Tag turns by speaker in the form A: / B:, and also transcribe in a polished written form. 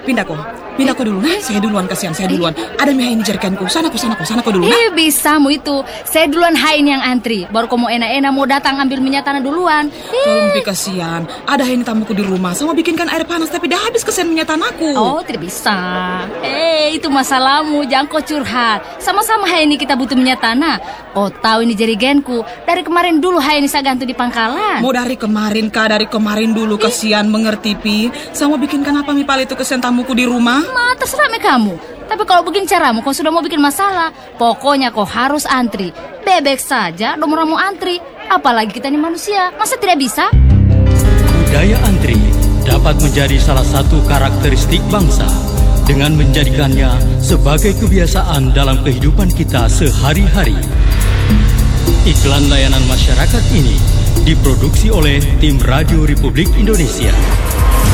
A: pindah kok dulu. Nah, saya duluan, kasihan saya duluan. Ada mie ini jerikanku. Sana kok dulu. Nah.
B: Bisa mu itu. Saya duluan hain yang antri. Baru kamu enak-enak mau datang ambil minyak tanah duluan.
A: Tolong Pi, kasihan. Ada ini tamuku di rumah. Saya mau bikinkan air panas tapi dah habis kesian minyak tanahku.
B: Oh, tidak bisa. Itu masalahmu. Jangan kau curhat. Sama-sama hai ini kita butuh minyak tanah. Oh, tahu ini jerigenku. Dari kemarin dulu hai ini saya gantung di pangkalan.
A: Mau dari kemarin kah? Dari kemarin dulu, kasihan, mengerti Pi. Saya mau bikinkan apa mi pal itu kesian tamuku di rumah.
B: Terserah kamu. Tapi kalau begini caramu, kau sudah mau bikin masalah. Pokoknya kau harus antri. Bebek saja, nomormu antri. Apalagi kita ini manusia, masa tidak bisa?
C: Budaya antri dapat menjadi salah satu karakteristik bangsa dengan menjadikannya sebagai kebiasaan dalam kehidupan kita sehari-hari. Iklan layanan masyarakat ini diproduksi oleh Tim Radio Republik Indonesia.